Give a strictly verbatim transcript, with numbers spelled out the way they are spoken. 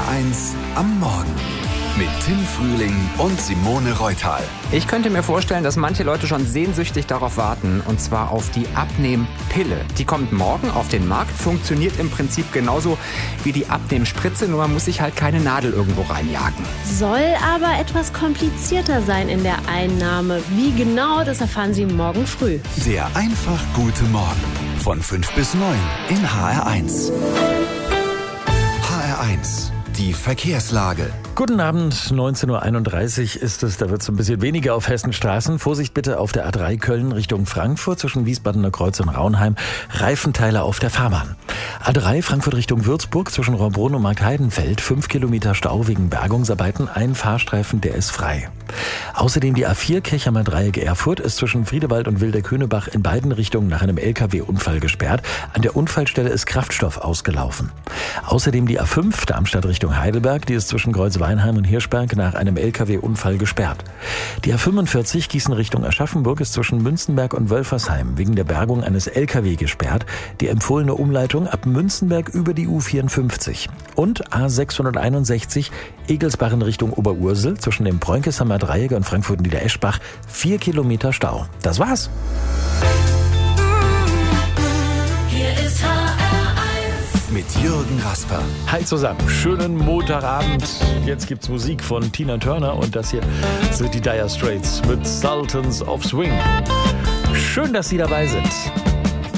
eins am Morgen mit Tim Frühling und Simone Reutal. Ich könnte mir vorstellen, dass manche Leute schon sehnsüchtig darauf warten, und zwar auf die Abnehmpille. Die kommt morgen auf den Markt, funktioniert im Prinzip genauso wie die Abnehmspritze, nur man muss sich halt keine Nadel irgendwo reinjagen. Soll aber etwas komplizierter sein in der Einnahme. Wie genau, das erfahren Sie morgen früh. Der einfach gute Morgen von fünf bis neun in H R eins. H R eins, die Verkehrslage. Guten Abend, neunzehn Uhr einunddreißig ist es, da wird es ein bisschen weniger auf Hessenstraßen. Vorsicht bitte auf der A drei Köln Richtung Frankfurt zwischen Wiesbadener Kreuz und Raunheim. Reifenteile auf der Fahrbahn. A drei Frankfurt Richtung Würzburg zwischen Rohrbrunn und Marktheidenfeld. fünf Kilometer Stau wegen Bergungsarbeiten. Ein Fahrstreifen, der ist frei. Außerdem die A vier Kirchheimer Dreieck Erfurt ist zwischen Friedewald und Wilderkönebach in beiden Richtungen nach einem L K W-Unfall gesperrt. An der Unfallstelle ist Kraftstoff ausgelaufen. Außerdem die A fünf Darmstadt Richtung Heidelberg, die ist zwischen Kreuzweinheim und Hirschberg nach einem L K W-Unfall gesperrt. Die A fünfundvierzig Gießen Richtung Aschaffenburg ist zwischen Münzenberg und Wölfersheim wegen der Bergung eines L K W gesperrt. Die empfohlene Umleitung ab Münzenberg über die U vierundfünfzig. Und A sechshunderteinundsechzig Egelsbach in Richtung Oberursel zwischen dem Bräunkesheimer Dreieck und Frankfurt Niedereschbach. Vier Kilometer Stau. Das war's. Hier ist H R eins. Mit Jürgen Rasper. Hi zusammen, schönen Montagabend. Jetzt gibt's Musik von Tina Turner und das hier sind die Dire Straits mit Sultans of Swing. Schön, dass Sie dabei sind.